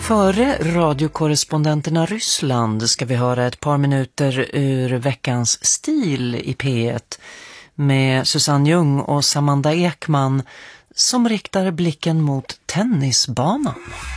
Före radiokorrespondenterna Ryssland ska vi höra ett par minuter ur veckans Stil i P1 med Susanne Ljung och Samanda Ekman som riktar blicken mot tennisbanan.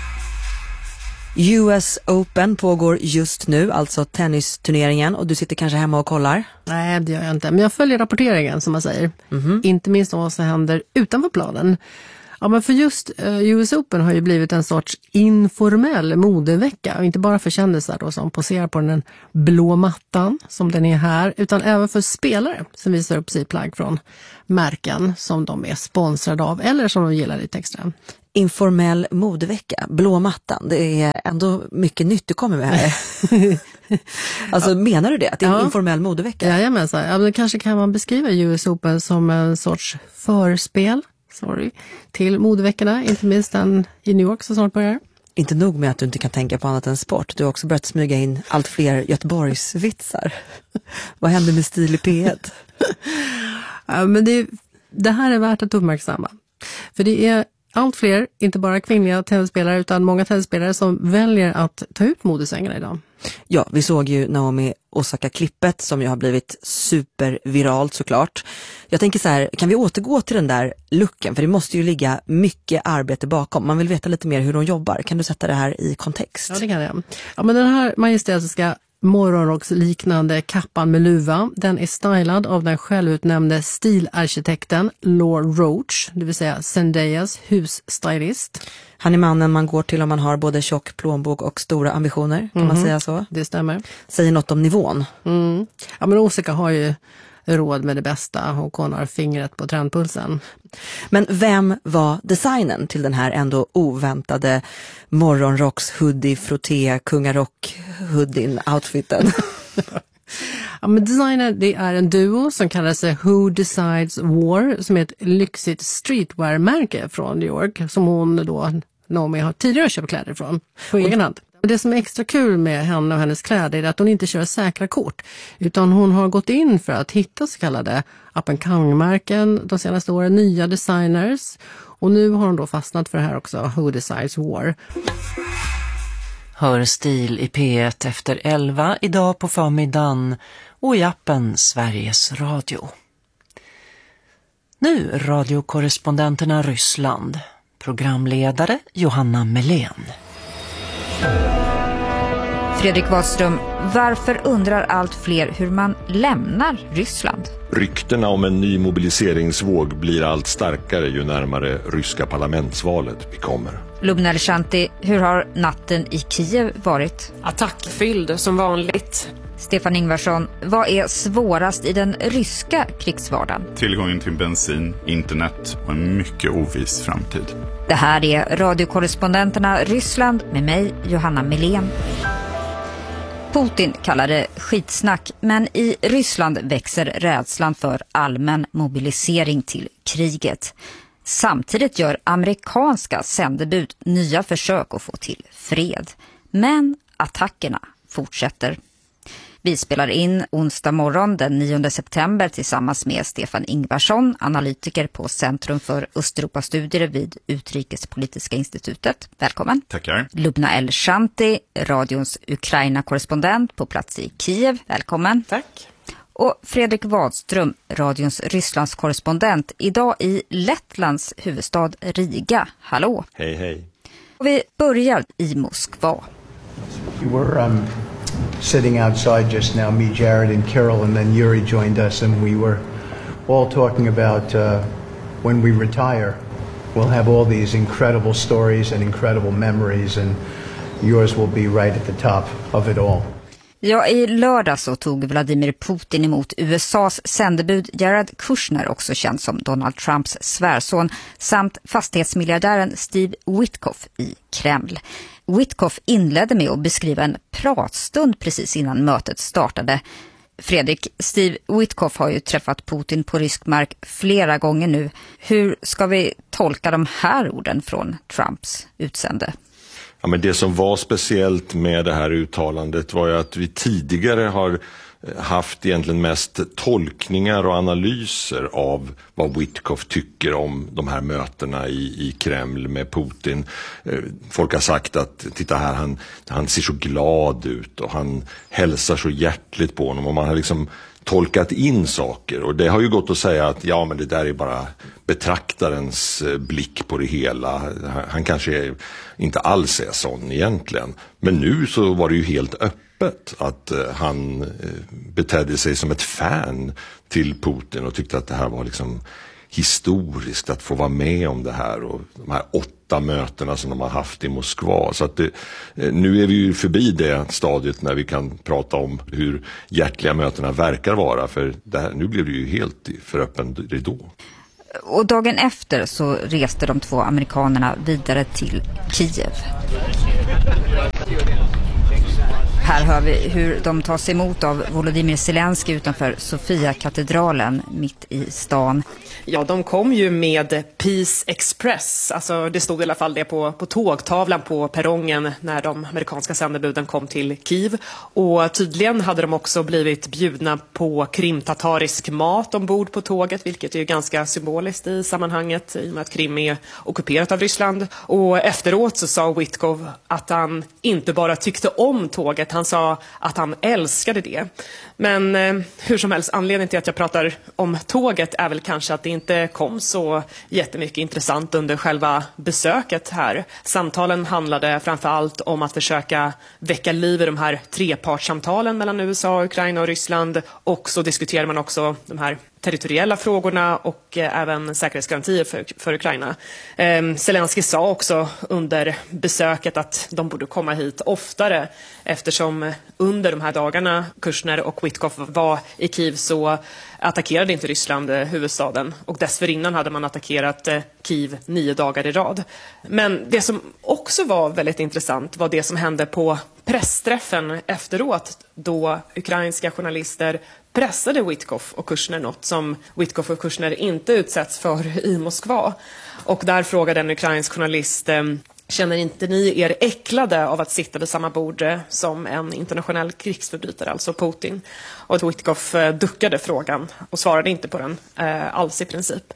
US Open pågår just nu, alltså tennisturneringen, och du sitter kanske hemma och kollar? Nej, det gör jag inte. Men jag följer rapporteringen, som man säger. Inte minst vad som händer utanför planen. Ja, men för just US Open har ju blivit en sorts informell modevecka. Och inte bara för kändisar då, som poserar på den blå mattan som den är här. Utan även för spelare som visar upp sig plagg från märken som de är sponsrade av eller som de gillar lite extra. Informell modevecka, blå mattan, det är ändå mycket nytt du kommer med här. Alltså menar du det? Att det är en informell modevecka? Jajamensan. Ja, men kanske kan man beskriva US Open som en sorts förspel till modeveckorna, inte minst den i New York så snart börjar. Inte nog med att du inte kan tänka på annat än sport. Du har också börjat smyga in allt fler Göteborgsvitsar. Vad händer med Stil i P1? Ja, men det här är värt att uppmärksamma. För det är allt fler, inte bara kvinnliga tennisspelare utan många tennisspelare som väljer att ta ut modesvängarna idag. Ja, vi såg ju Naomi Osaka-klippet som ju har blivit superviralt såklart. Jag tänker så här, kan vi återgå till den där looken? För det måste ju ligga mycket arbete bakom. Man vill veta lite mer hur de jobbar. Kan du sätta det här i kontext? Ja, det kan jag. Ja, men den här majestätiska morgonrocksliknande kappan med luva, den är stylad av den självutnämnde stilarkitekten Lord Roach, det vill säga Zendayas husstylist. Han är mannen man går till om man har både tjock plånbok och stora ambitioner, kan man säga så? Det stämmer. Säger något om nivån. Ja, men Osaka har ju råd med det bästa och hon har fingret på trendpulsen. Men vem var designen till den här ändå oväntade morgonrocks hoodie frotté kungarock hoodien outfiten? Ja, men designen, det är en duo som kallar sig Who Decides War, som är ett lyxigt streetwear-märke från New York som hon då, Naomi, har tidigare köpt kläder från på egen hand. Det som är extra kul med henne och hennes kläder är att hon inte kör säkra kort, utan hon har gått in för att hitta så kallade up-and-coming-märken de senaste åren, nya designers, och nu har hon då fastnat för det här också, Who Decides War. Hör Stil i P1 efter 11 idag på förmiddagen och i appen Sveriges Radio. Nu radiokorrespondenterna Ryssland. Programledare Johanna Melén. Fredrik Wadström, varför undrar allt fler hur man lämnar Ryssland? Ryktena om en ny mobiliseringsvåg blir allt starkare ju närmare ryska parlamentsvalet vi kommer. Lubna Elshanti, hur har natten i Kiev varit? Attackfylld som vanligt. Stefan Ingvarsson, vad är svårast i den ryska krigsvardagen? Tillgången till bensin, internet och en mycket oviss framtid. Det här är radiokorrespondenterna Ryssland med mig, Johanna Melén. Putin kallar det skitsnack, men i Ryssland växer rädslan för allmän mobilisering till kriget. Samtidigt gör amerikanska sändebud nya försök att få till fred. Men attackerna fortsätter. Vi spelar in onsdag morgon den 9 september tillsammans med Stefan Ingvarsson, analytiker på Centrum för Östeuropastudier vid Utrikespolitiska institutet. Välkommen. Tackar. Lubna Elshanti, radions Ukraina-korrespondent på plats i Kiev. Välkommen. Tack. Och Fredrik Wadström, radions Rysslands-korrespondent, idag i Lettlands huvudstad Riga. Hallå. Hej, hej. Och vi börjar i Moskva. We were sitting outside just now, me, Jared, and Carol, and then Yuri joined us, and we were all talking about when we retire, we'll have all these incredible stories and incredible memories, and yours will be right at the top of it all. Ja, i lördag så tog Vladimir Putin emot USAs sändebud Jared Kushner, också känd som Donald Trumps svärson, samt fastighetsmiljardären Steve Witkoff i Kreml. Witkoff inledde med att beskriva en pratstund precis innan mötet startade. Fredrik, Steve Witkoff har ju träffat Putin på rysk mark flera gånger nu. Hur ska vi tolka de här orden från Trumps utsände? Ja, men det som var speciellt med det här uttalandet var ju att vi tidigare har haft egentligen mest tolkningar och analyser av vad Witkoff tycker om de här mötena i Kreml med Putin. Folk har sagt att titta här, han ser så glad ut och han hälsar så hjärtligt på honom, och man har liksom tolkat in saker, och det har ju gått att säga att ja, men det där är bara betraktarens blick på det hela. Han kanske inte alls är sån egentligen. Men nu så var det ju helt öppet att han betedde sig som ett fan till Putin och tyckte att det här var liksom historiskt att få vara med om det här, och de här 8 mötena som de har haft i Moskva. Så att nu är vi ju förbi det stadiet när vi kan prata om hur hjärtliga mötena verkar vara, för nu blev det ju helt för öppen ridå. Och dagen efter så reste de 2 amerikanerna vidare till Kiev. Här hör vi hur de tas emot av Volodymyr Zelensky utanför Sofia-katedralen mitt i stan. Ja, de kom ju med Peace Express. Alltså det stod i alla fall det på tågtavlan på perrongen när de amerikanska sändebuden kom till Kiev. Och tydligen hade de också blivit bjudna på krimtatarisk mat ombord på tåget, vilket är ju ganska symboliskt i sammanhanget i och med att Krim är ockuperat av Ryssland. Och efteråt så sa Witkoff att han inte bara tyckte om tåget, han sa att han älskade det. Men hur som helst, anledningen till att jag pratar om tåget är väl kanske att det inte kom så jättemycket intressant under själva besöket här. Samtalen handlade framförallt om att försöka väcka liv i de här trepartssamtalen mellan USA, Ukraina och Ryssland. Och så diskuterar man också de här territoriella frågorna och även säkerhetsgarantier för Ukraina. Zelensky sa också under besöket att de borde komma hit oftare, eftersom under de här dagarna Kushner och Witkoff var i Kiev så attackerade inte Ryssland huvudstaden, och dessförinnan hade man attackerat Kiev 9 dagar i rad. Men det som också var väldigt intressant var det som hände på pressträffen efteråt, då ukrainska journalister pressade Witkoff och Kushner, något som Witkoff och Kushner inte utsätts för i Moskva. Och där frågade en ukrainsk journalist: känner inte ni er äcklade av att sitta vid samma bord som en internationell krigsförbrytare, alltså Putin? Och Witkoff duckade frågan och svarade inte på den alls i princip.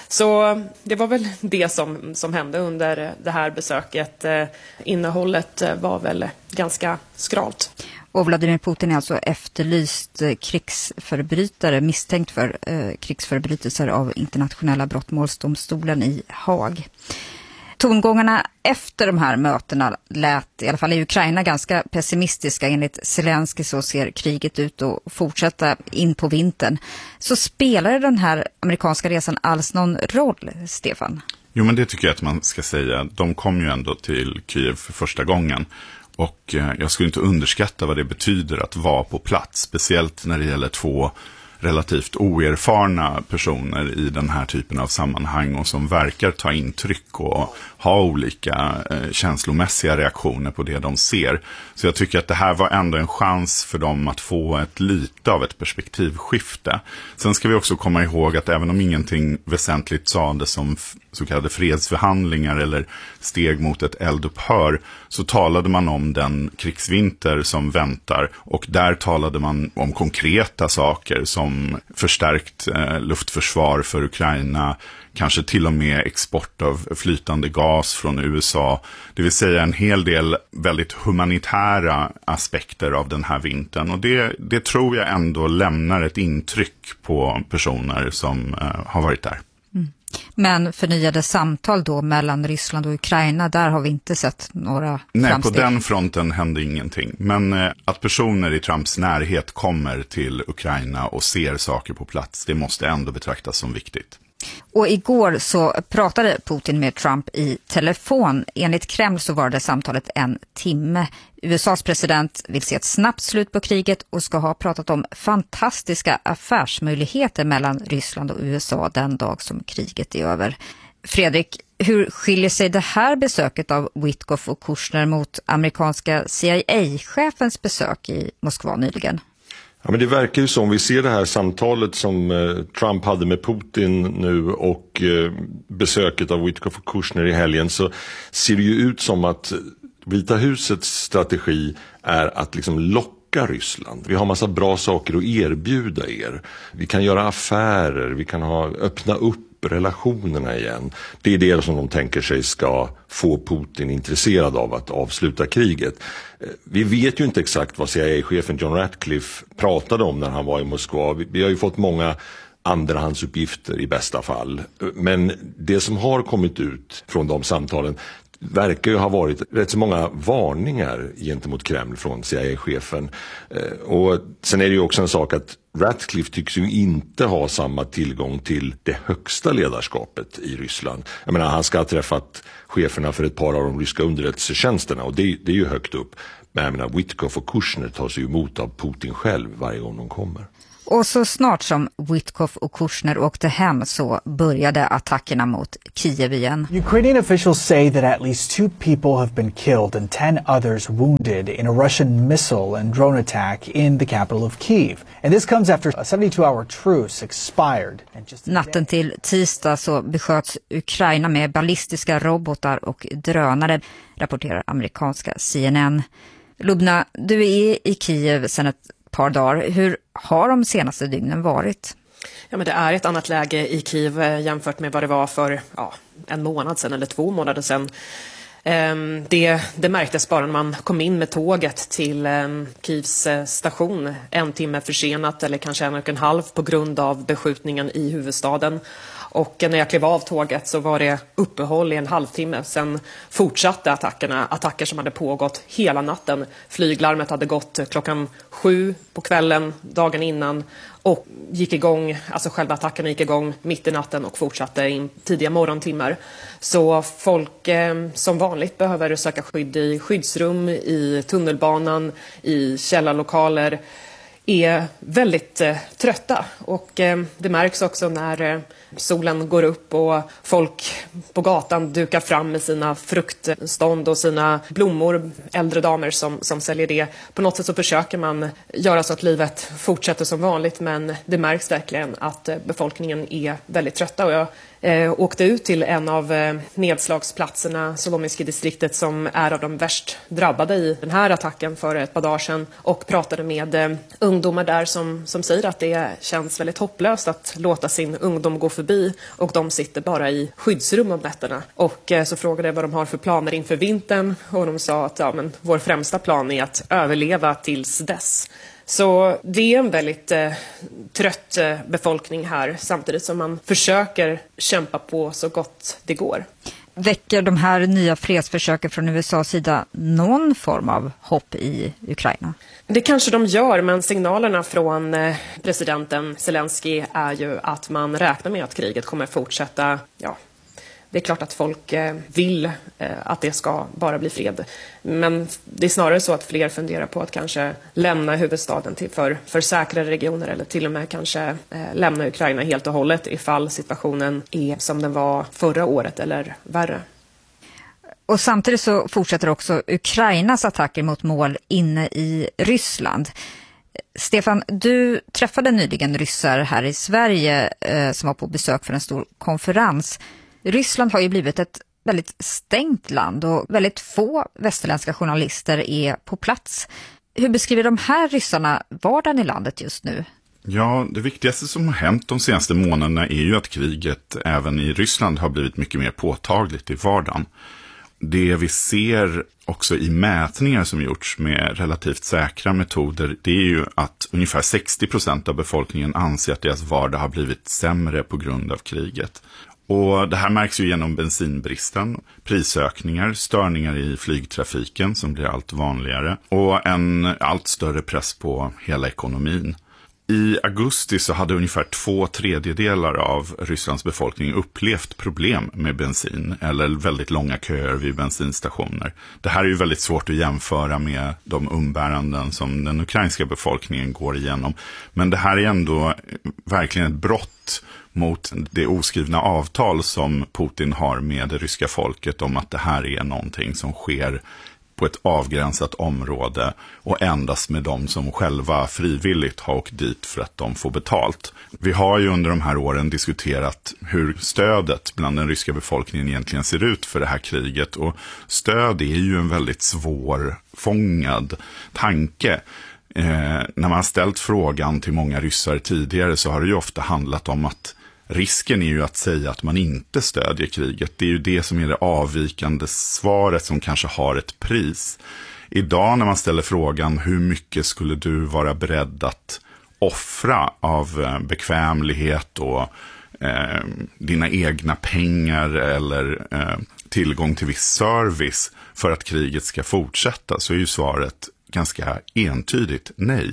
Så det var väl det som hände under det här besöket. Innehållet var väl ganska skralt. Och Vladimir Putin är alltså efterlyst krigsförbrytare, misstänkt för krigsförbrytelser av internationella brottmålsdomstolen i Haag. Tongångarna efter de här mötena lät, i alla fall i Ukraina, ganska pessimistiska. Enligt Zelensky så ser kriget ut att fortsätta in på vintern. Så spelar den här amerikanska resan alls någon roll, Stefan? Jo, men det tycker jag att man ska säga. De kom ju ändå till Kiev för första gången. Och jag skulle inte underskatta vad det betyder att vara på plats. Speciellt när det gäller 2 relativt oerfarna personer i den här typen av sammanhang, och som verkar ta intryck och ha olika känslomässiga reaktioner på det de ser. Så jag tycker att det här var ändå en chans för dem att få lite av ett perspektivskifte. Sen ska vi också komma ihåg att även om ingenting väsentligt sades om så kallade fredsförhandlingar eller steg mot ett eldupphör, så talade man om den krigsvinter som väntar, och där talade man om konkreta saker som förstärkt luftförsvar för Ukraina, kanske till och med export av flytande gas från USA. Det vill säga en hel del väldigt humanitära aspekter av den här vintern. Och det tror jag ändå lämnar ett intryck på personer som har varit där. Mm. Men förnyade samtal då mellan Ryssland och Ukraina, där har vi inte sett några framsteg. Nej, på den fronten hände ingenting. Men att personer i Trumps närhet kommer till Ukraina och ser saker på plats, det måste ändå betraktas som viktigt. Och igår så pratade Putin med Trump i telefon. Enligt Kreml så var det samtalet 1 timme. USAs president vill se ett snabbt slut på kriget och ska ha pratat om fantastiska affärsmöjligheter mellan Ryssland och USA den dag som kriget är över. Fredrik, hur skiljer sig det här besöket av Witkoff och Kushner mot amerikanska CIA-chefens besök i Moskva nyligen? Ja, men det verkar ju som, vi ser det här samtalet som Trump hade med Putin nu och besöket av Witkoff och Kushner i helgen, så ser det ju ut som att Vita husets strategi är att liksom locka locka Ryssland. Vi har massa bra saker att erbjuda er. Vi kan göra affärer, vi kan öppna upp relationerna igen. Det är det som de tänker sig ska få Putin intresserad av att avsluta kriget. Vi vet ju inte exakt vad CIA-chefen John Ratcliffe pratade om när han var i Moskva. Vi har ju fått många andrahandsuppgifter i bästa fall. Men det som har kommit ut från de samtalen verkar ju ha varit rätt så många varningar gentemot Kreml från CIA-chefen. Och sen är det ju också en sak att Ratcliffe tycks ju inte ha samma tillgång till det högsta ledarskapet i Ryssland. Jag menar, han ska ha träffat cheferna för ett par av de ryska underrättelsetjänsterna och det är ju högt upp. Men jag menar, Witkoff och Kushner tar sig emot av Putin själv varje gång de kommer. Och så snart som Witkoff och Kushner åkte hem så började attackerna mot Kiev igen. Ukrainian officials say that at least 2 people have been killed and 10 others wounded in a Russian missile and drone attack in the capital of Kiev. And this comes after a 72-hour truce expired. Natten till tisdag så besköts Ukraina med ballistiska robotar och drönare, rapporterar amerikanska CNN. Lubna, du är i Kiev sedan ett par dagar. Hur har de senaste dygnen varit? Ja, men det är ett annat läge i Kiev jämfört med vad det var för en månad sedan eller 2 månader sedan. Det märktes bara när man kom in med tåget till Kievs station 1 timme försenat eller kanske 1,5 på grund av beskjutningen i huvudstaden. Och när jag klev av tåget så var det uppehåll i en halvtimme. Sen fortsatte attacker som hade pågått hela natten. Flyglarmet hade gått klockan 7 på kvällen dagen innan och gick igång, alltså själva attackerna gick igång mitt i natten och fortsatte in tidiga morgontimmar. Så folk som vanligt behöver söka skydd i skyddsrum, i tunnelbanan, i källarlokaler, är väldigt trötta och det märks också när solen går upp och folk på gatan dukar fram med sina fruktstånd och sina blommor, äldre damer som säljer det. På något sätt så försöker man göra så att livet fortsätter som vanligt, men det märks verkligen att befolkningen är väldigt trötta. Och jag åkte ut till en av nedslagsplatserna, Solomyski-distriktet, som är av de värst drabbade i den här attacken för ett par dagar sedan, och pratade med ungdomar där som säger att det känns väldigt hopplöst att låta sin ungdom gå förbi och de sitter bara i skyddsrum om nätterna. Och så frågade jag vad de har för planer inför vintern och de sa att men vår främsta plan är att överleva tills dess. Så det är en väldigt trött befolkning här, samtidigt som man försöker kämpa på så gott det går. Väcker de här nya fredsförsöken från USAs sida någon form av hopp i Ukraina? Det kanske de gör, men signalerna från presidenten Zelensky är ju att man räknar med att kriget kommer fortsätta. Ja, det är klart att folk vill att det ska bara bli fred. Men det är snarare så att fler funderar på att kanske lämna huvudstaden för säkrare regioner eller till och med kanske lämna Ukraina helt och hållet ifall situationen är som den var förra året eller värre. Och samtidigt så fortsätter också Ukrainas attacker mot mål inne i Ryssland. Stefan, du träffade nyligen ryssar här i Sverige som var på besök för en stor konferens. Ryssland har ju blivit ett väldigt stängt land och väldigt få västerländska journalister är på plats. Hur beskriver de här ryssarna vardagen i landet just nu? Ja, det viktigaste som har hänt de senaste månaderna är ju att kriget även i Ryssland har blivit mycket mer påtagligt i vardagen. Det vi ser också i mätningar som gjorts med relativt säkra metoder, det är ju att ungefär 60% av befolkningen anser att deras vardag har blivit sämre på grund av kriget. Och det här märks ju genom bensinbristen, prisökningar, störningar i flygtrafiken som blir allt vanligare och en allt större press på hela ekonomin. I augusti så hade ungefär 2/3 av Rysslands befolkning upplevt problem med bensin eller väldigt långa köer vid bensinstationer. Det här är ju väldigt svårt att jämföra med de umbäranden som den ukrainska befolkningen går igenom. Men det här är ändå verkligen ett brott mot det oskrivna avtal som Putin har med det ryska folket om att det här är någonting som sker på ett avgränsat område och endast med de som själva frivilligt har åkt dit för att de får betalt. Vi har ju under de här åren diskuterat hur stödet bland den ryska befolkningen egentligen ser ut för det här kriget, och stöd är ju en väldigt svårfångad tanke. när man ställt frågan till många ryssar tidigare så har det ju ofta handlat om att risken är ju att säga att man inte stödjer kriget. Det är ju det som är det avvikande svaret som kanske har ett pris. Idag när man ställer frågan hur mycket skulle du vara beredd att offra av bekvämlighet och dina egna pengar eller tillgång till viss service för att kriget ska fortsätta, så är ju svaret ganska entydigt nej.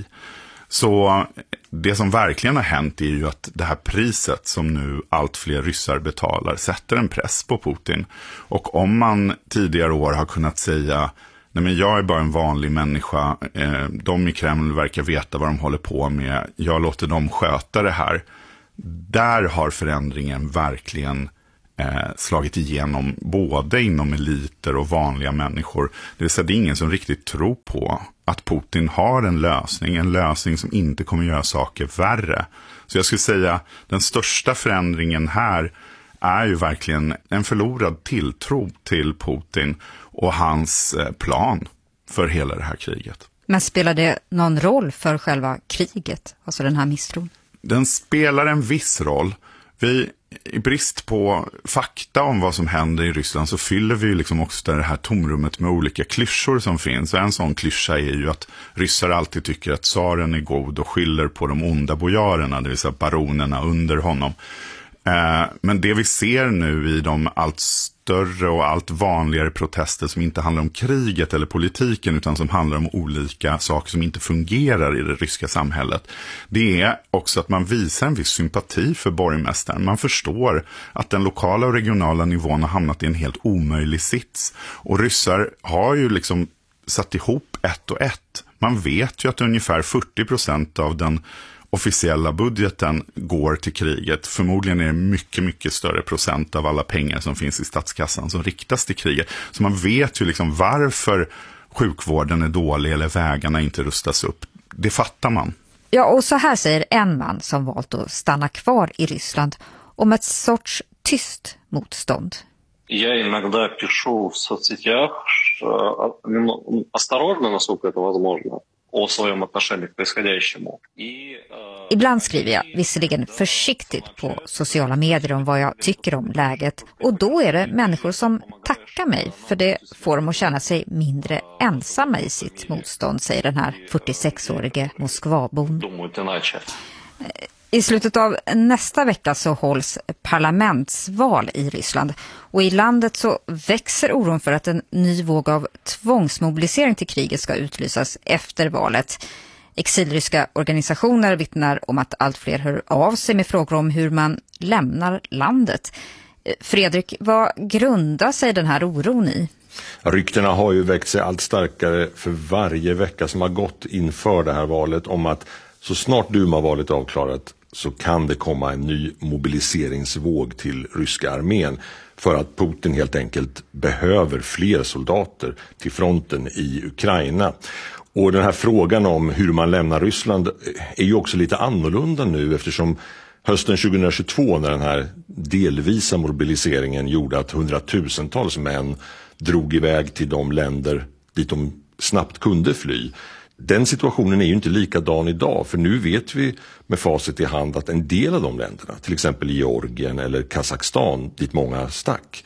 Så det som verkligen har hänt är ju att det här priset som nu allt fler ryssar betalar sätter en press på Putin. Och om man tidigare år har kunnat säga nej men jag är bara en vanlig människa, de i Kreml verkar veta vad de håller på med, jag låter dem sköta det här. Där har förändringen verkligen slagit igenom både inom eliter och vanliga människor. Det vill säga det är ingen som riktigt tror på att Putin har en lösning som inte kommer göra saker värre. Så jag skulle säga den största förändringen här är ju verkligen en förlorad tilltro till Putin och hans plan för hela det här kriget. Men spelar det någon roll för själva kriget, alltså den här misstron? Den spelar en viss roll. Vi, i brist på fakta om vad som händer i Ryssland, så fyller vi liksom också det här tomrummet med olika klyschor som finns. Och en sån klyscha är ju att ryssar alltid tycker att tsaren är god och skyller på de onda bojarerna, det vill säga baronerna under honom. Men det vi ser nu i de allt större och allt vanligare protester som inte handlar om kriget eller politiken utan som handlar om olika saker som inte fungerar i det ryska samhället, det är också att man visar en viss sympati för borgmästaren. Man förstår att den lokala och regionala nivån har hamnat i en helt omöjlig sits. Och ryssar har ju liksom satt ihop ett och ett. Man vet ju att ungefär 40% av den officiella budgeten går till kriget. Förmodligen är det mycket, mycket större procent av alla pengar som finns i statskassan som riktas till kriget. Så man vet ju liksom varför sjukvården är dålig eller vägarna inte rustas upp. Det fattar man. Ja, och så här säger en man som valt att stanna kvar i Ryssland om ett sorts tyst motstånd. Я иногда пишу в соцсетях осторожно, насколько это возможно, о своем отношении к происходящему. Ibland skriver jag visserligen försiktigt på sociala medier om vad jag tycker om läget. Och då är det människor som tackar mig för det får dem att känna sig mindre ensamma i sitt motstånd, säger den här 46-årige Moskvabon. I slutet av nästa vecka så hålls parlamentsval i Ryssland. Och i landet så växer oron för att en ny våg av tvångsmobilisering till kriget ska utlysas efter valet. Exilryska organisationer vittnar om att allt fler hör av sig med frågor om hur man lämnar landet. Fredrik, vad grundar sig den här oron i? Ryktena har ju växt sig allt starkare för varje vecka som har gått inför det här valet om att så snart Duma-valet är avklarat så kan det komma en ny mobiliseringsvåg till ryska armén för att Putin helt enkelt behöver fler soldater till fronten i Ukraina. Och den här frågan om hur man lämnar Ryssland är ju också lite annorlunda nu eftersom hösten 2022 när den här delvisa mobiliseringen gjorde att hundratusentals män drog iväg till de länder dit de snabbt kunde fly. Den situationen är ju inte likadan idag, för nu vet vi med facit i hand att en del av de länderna, till exempel Georgien eller Kazakstan dit många stack,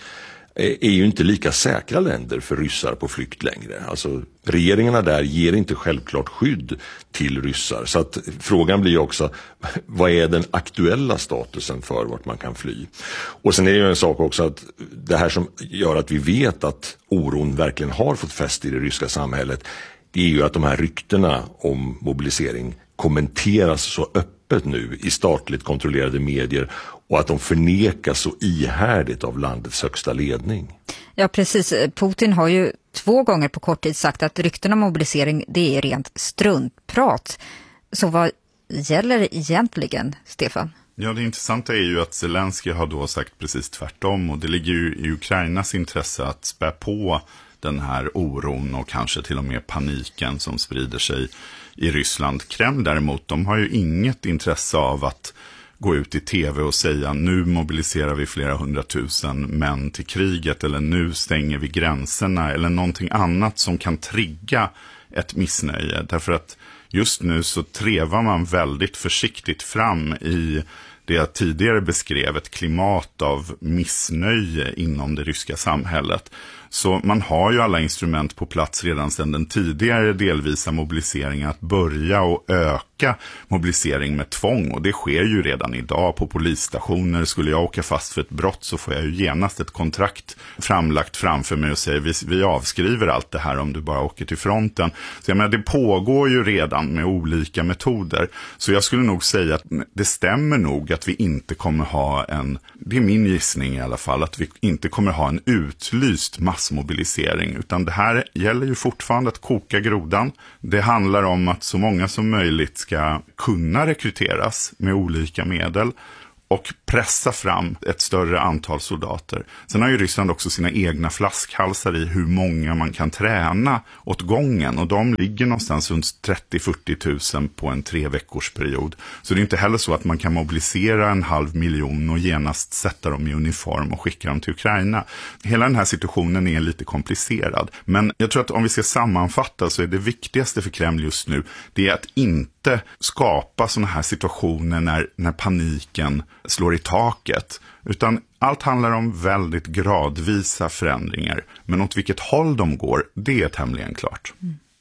är ju inte lika säkra länder för ryssar på flykt längre. Alltså regeringarna där ger inte självklart skydd till ryssar. Så att frågan blir också, vad är den aktuella statusen för vart man kan fly? Och sen är det ju en sak också att det här som gör att vi vet att oron verkligen har fått fäste i det ryska samhället är ju att de här ryktena om mobilisering kommenteras så öppet nu i statligt kontrollerade medier och att de förnekas så ihärdigt av landets högsta ledning. Ja, precis. Putin har ju 2 gånger på kort tid sagt att rykten om mobilisering det är rent struntprat. Så vad gäller egentligen, Stefan? Ja, det intressanta är ju att Zelensky har då sagt precis tvärtom och det ligger ju i Ukrainas intresse att spä på den här oron och kanske till och med paniken som sprider sig i Ryssland. Kreml däremot, de har ju inget intresse av att gå ut i tv och säga nu mobiliserar vi flera 100 000 män till kriget eller nu stänger vi gränserna eller någonting annat som kan trigga ett missnöje. Därför att Just nu så trevar man väldigt försiktigt fram i det jag tidigare beskrev, ett klimat av missnöje inom det ryska samhället. Så man har ju alla instrument på plats redan sedan den tidigare delvisa mobiliseringen att börja och öka mobilisering med tvång. Och det sker ju redan idag på polisstationer. Skulle jag åka fast för ett brott så får jag ju genast ett kontrakt framlagt framför mig och säger vi avskriver allt det här om du bara åker till fronten. Så jag menar, det pågår ju redan med olika metoder. Så jag skulle nog säga att det stämmer nog att vi inte kommer ha det är min gissning i alla fall, att vi inte kommer ha en utlyst massmobilisering, utan det här gäller ju fortfarande att koka grodan. Det handlar om att så många som möjligt ska kunna rekryteras med olika medel och pressa fram ett större antal soldater. Sen har ju Ryssland också sina egna flaskhalsar i hur många man kan träna åt gången. Och de ligger någonstans runt 30-40 000 på en 3 veckors period. Så det är inte heller så att man kan mobilisera 500 000 och genast sätta dem i uniform och skicka dem till Ukraina. Hela den här situationen är lite komplicerad. Men jag tror att om vi ska sammanfatta så är det viktigaste för Kreml just nu, det är att inte skapa såna här situationer när paniken slår i taket, utan allt handlar om väldigt gradvisa förändringar, men åt vilket håll de går, det är tämligen klart.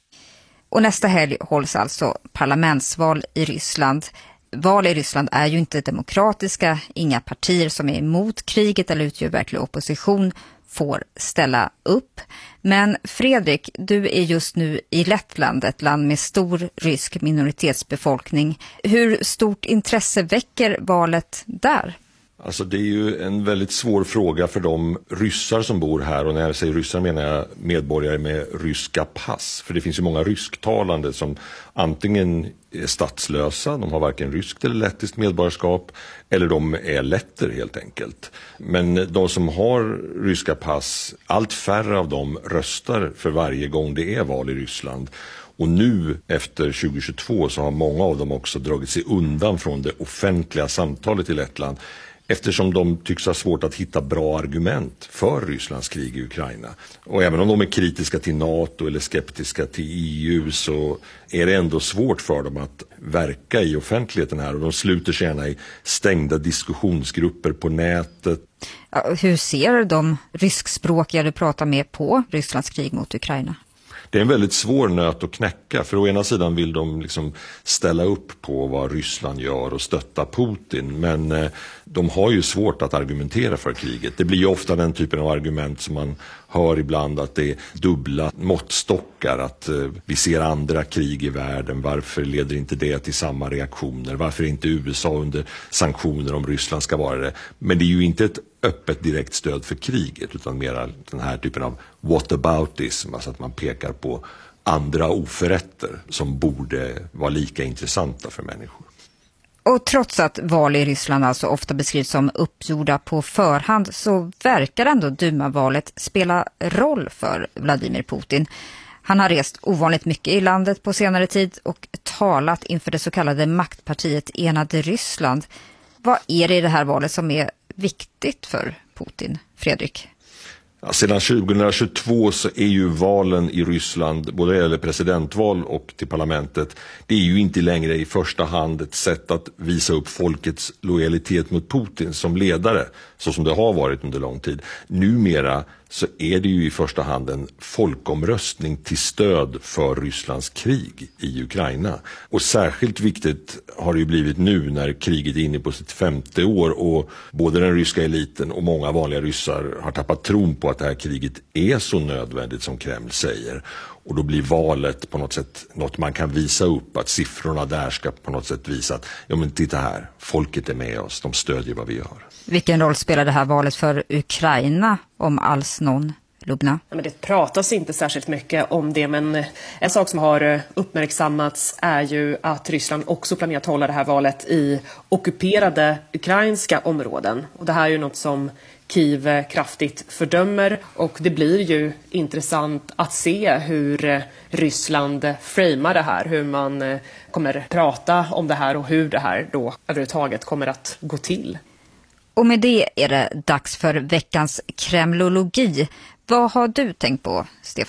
Och nästa helg hålls alltså parlamentsval i Ryssland. Val i Ryssland är ju inte demokratiska, inga partier som är emot kriget eller utgör verklig opposition får ställa upp. Men Fredrik, du är just nu i Lettland, ett land med stor rysk minoritetsbefolkning. Hur stort intresse väcker valet där? Alltså det är ju en väldigt svår fråga för de ryssar som bor här, och när jag säger ryssar menar jag medborgare med ryska pass. För det finns ju många rysktalande som antingen är statslösa, de har varken ryskt eller lettiskt medborgarskap, eller de är letter helt enkelt. Men de som har ryska pass, allt färre av dem röstar för varje gång det är val i Ryssland. Och nu efter 2022 så har många av dem också dragit sig undan från det offentliga samtalet i Lettland, eftersom de tycks ha svårt att hitta bra argument för Rysslands krig i Ukraina. Och även om de är kritiska till NATO eller skeptiska till EU så är det ändå svårt för dem att verka i offentligheten här. Och de sluter sig gärna i stängda diskussionsgrupper på nätet. Hur ser de ryskspråkiga du pratar med på Rysslands krig mot Ukraina? Det är en väldigt svår nöt att knäcka, för å ena sidan vill de liksom ställa upp på vad Ryssland gör och stötta Putin, men de har ju svårt att argumentera för kriget. Det blir ju ofta den typen av argument som man hör ibland, att det är dubbla måttstockar, att vi ser andra krig i världen, varför leder inte det till samma reaktioner, varför är inte USA under sanktioner om Ryssland ska vara det. Men det är ju inte ett öppet direkt stöd för kriget, utan mera den här typen av whataboutism, alltså att man pekar på andra oförrätter som borde vara lika intressanta för människor. Och trots att val i Ryssland alltså ofta beskrivs som uppgjorda på förhand, så verkar ändå Duma-valet spela roll för Vladimir Putin. Han har rest ovanligt mycket i landet på senare tid och talat inför det så kallade maktpartiet Enade Ryssland. Vad är det i det här valet som är viktigt för Putin, Fredrik? Ja, sedan 2022 så är ju valen i Ryssland, både eller presidentval och till parlamentet, det är ju inte längre i första hand ett sätt att visa upp folkets lojalitet mot Putin som ledare, så som det har varit under lång tid. Numera så är det ju i första hand en folkomröstning till stöd för Rysslands krig i Ukraina. Och särskilt viktigt har det ju blivit nu när kriget är inne på sitt 5:e år och både den ryska eliten och många vanliga ryssar har tappat tron på att det här kriget är så nödvändigt som Kreml säger. Och då blir valet på något sätt något man kan visa upp, att siffrorna där ska på något sätt visa att ja men titta här, folket är med oss, de stödjer vad vi gör. Vilken roll spelar det här valet för Ukraina, om alls någon, Lubna? Men det pratas inte särskilt mycket om det, men en sak som har uppmärksammats är ju att Ryssland också planerar att hålla det här valet i ockuperade ukrainska områden. Och det här är ju något som Kiev kraftigt fördömer, och det blir ju intressant att se hur Ryssland framar det här, hur man kommer prata om det här och hur det här då överhuvudtaget kommer att gå till. Och med det är det dags för veckans kremlologi. Vad har du tänkt på, Stefan?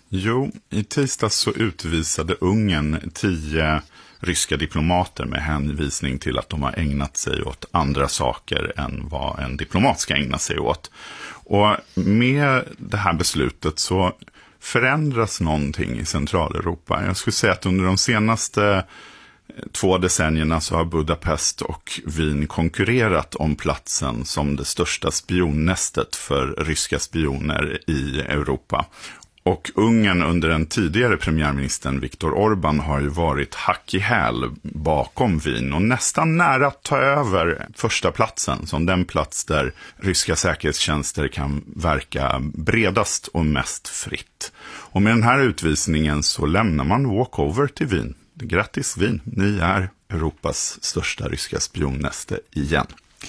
Jo, i tisdags så utvisade Ungern 10 ryska diplomater med hänvisning till att de har ägnat sig åt andra saker än vad en diplomat ska ägna sig åt. Och med det här beslutet så förändras någonting i Centraleuropa. Jag skulle säga att under de senaste 2 decennierna så har Budapest och Wien konkurrerat om platsen som det största spionnästet för ryska spioner i Europa. Och Ungern under den tidigare premiärministern Viktor Orbán har ju varit hack i häl bakom Wien och nästan nära att ta över första platsen som den plats där ryska säkerhetstjänster kan verka bredast och mest fritt. Och med den här utvisningen så lämnar man walkover till Wien. Grattis Wien, ni är Europas största ryska spionnäste igen.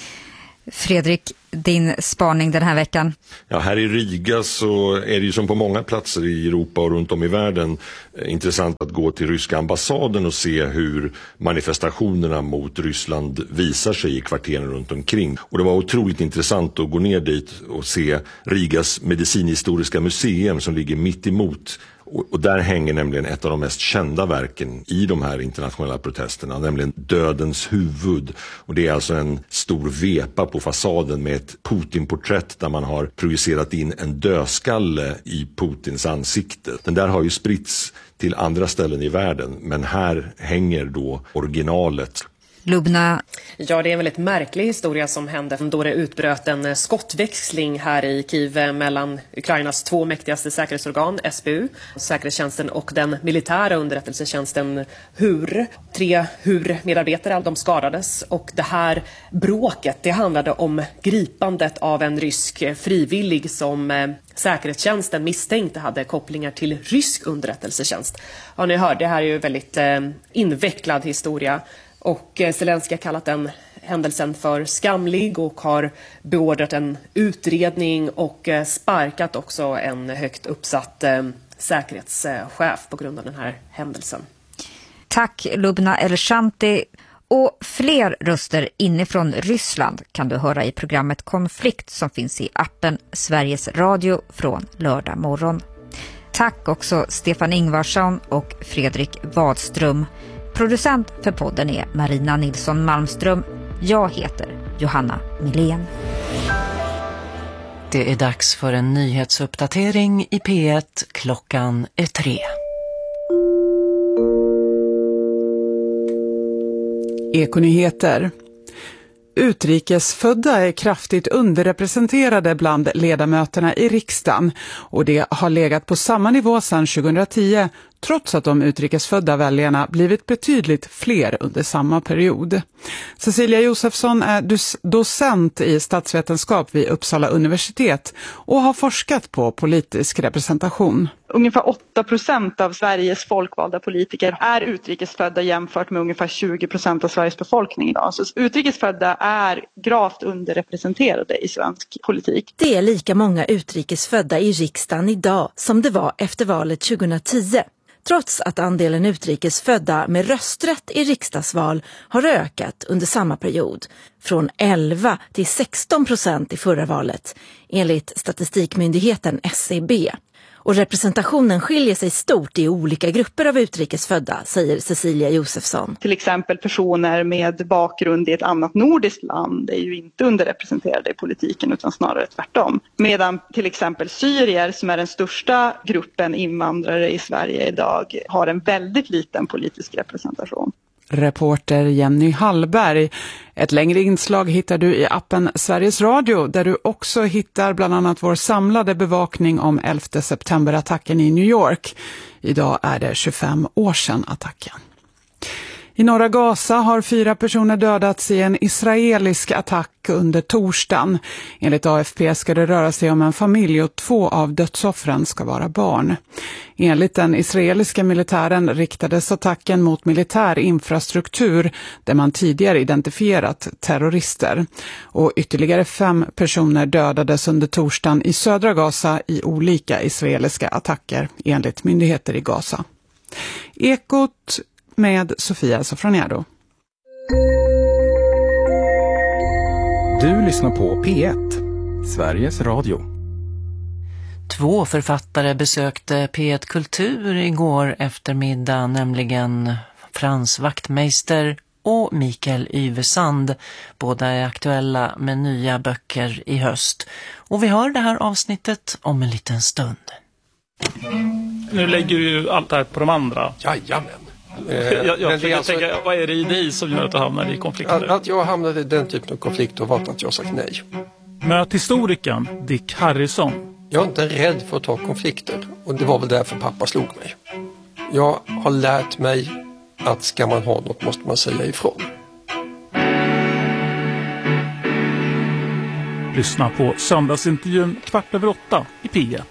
Fredrik, din spaning den här veckan? Ja, här i Riga så är det ju som på många platser i Europa och runt om i världen intressant att gå till ryska ambassaden och se hur manifestationerna mot Ryssland visar sig i kvarteren runt omkring. Och det var otroligt intressant att gå ner dit och se Rigas medicinhistoriska museum som ligger mitt emot. Och där hänger nämligen ett av de mest kända verken i de här internationella protesterna, nämligen Dödens huvud. Och det är alltså en stor vepa på fasaden med ett Putin-porträtt där man har projicerat in en dödskalle i Putins ansikte. Den där har ju spritts till andra ställen i världen, men här hänger då originalet. Lubna. Ja, det är en väldigt märklig historia som hände då det utbröt en skottväxling här i Kiev mellan Ukrainas 2 mäktigaste säkerhetsorgan, SBU, säkerhetstjänsten och den militära underrättelsetjänsten HUR. 3 HUR-medarbetare, de skadades och det här bråket, det handlade om gripandet av en rysk frivillig som säkerhetstjänsten misstänkte hade kopplingar till rysk underrättelsetjänst. Ja, ni hör, det här är ju väldigt invecklad historia. Och Zelenskyj har kallat den händelsen för skamlig och har beordrat en utredning och sparkat också en högt uppsatt säkerhetschef på grund av den här händelsen. Tack Lubna Elshanti. Och fler röster inifrån Ryssland kan du höra i programmet Konflikt som finns i appen Sveriges Radio från lördag morgon. Tack också Stefan Ingvarsson och Fredrik Wadström. Producent för podden är Marina Nilsson Malmström. Jag heter Johanna Milén. Det är dags för en nyhetsuppdatering i P1. Klockan är 3. Ekonyheter. Utrikesfödda är kraftigt underrepresenterade bland ledamöterna i riksdagen och det har legat på samma nivå sedan 2010 trots att de utrikesfödda väljarna blivit betydligt fler under samma period. Cecilia Josefsson är docent i statsvetenskap vid Uppsala universitet och har forskat på politisk representation. Ungefär 8% av Sveriges folkvalda politiker är utrikesfödda jämfört med ungefär 20% av Sveriges befolkning idag. Så utrikesfödda är gravt underrepresenterade i svensk politik. Det är lika många utrikesfödda i riksdagen idag som det var efter valet 2010. Trots att andelen utrikesfödda med rösträtt i riksdagsval har ökat under samma period, från 11 till 16% i förra valet, enligt statistikmyndigheten SCB. Och representationen skiljer sig stort i olika grupper av utrikesfödda, säger Cecilia Josefsson. Till exempel personer med bakgrund i ett annat nordiskt land är ju inte underrepresenterade i politiken utan snarare tvärtom. Medan till exempel syrier, som är den största gruppen invandrare i Sverige idag, har en väldigt liten politisk representation. Reporter Jenny Hallberg. Ett längre inslag hittar du i appen Sveriges Radio där du också hittar bland annat vår samlade bevakning om 11 september-attacken i New York. Idag är det 25 år sedan attacken. I norra Gaza har 4 personer dödats i en israelisk attack under torsdagen. Enligt AFP ska det röra sig om en familj och 2 av dödsoffren ska vara barn. Enligt den israeliska militären riktades attacken mot militär infrastruktur där man tidigare identifierat terrorister. Och ytterligare 5 personer dödades under torsdagen i södra Gaza i olika israeliska attacker enligt myndigheter i Gaza. Ekot med Sofia Sofroniado. Du lyssnar på P1, Sveriges Radio. 2 författare besökte P1 Kultur igår eftermiddag, nämligen Frans Wachtmeister och Mikael Yvesand. Båda är aktuella med nya böcker i höst. Och vi hör det här avsnittet om en liten stund. Nu lägger du ju allt det här på de andra. Jajamän. Jag försöker tänka, vad är det i dig som gör att du hamnar i konflikter? Att jag hamnade i den typen av konflikter var att jag sagt nej. Möt historikern Dick Harrison. Jag är inte rädd för att ta konflikter och det var väl därför pappa slog mig. Jag har lärt mig att ska man ha något måste man säga ifrån. Lyssna på söndagsintervjun 7:15 i P1.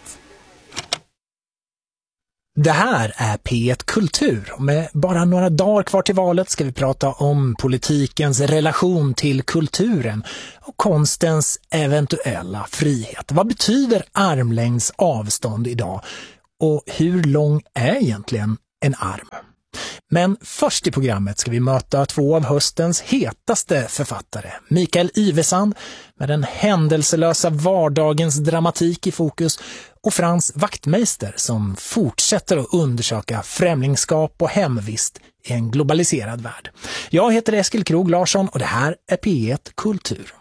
Det här är P1 Kultur. Med bara några dagar kvar till valet ska vi prata om politikens relation till kulturen och konstens eventuella frihet. Vad betyder armlängds avstånd idag? Och hur lång är egentligen en arm? Men först i programmet ska vi möta 2 av höstens hetaste författare. Mikael Yvesand med den händelselösa vardagens dramatik i fokus och Frans Wachtmeister som fortsätter att undersöka främlingskap och hemvist i en globaliserad värld. Jag heter Eskil Krog Larsson och det här är P1 Kultur.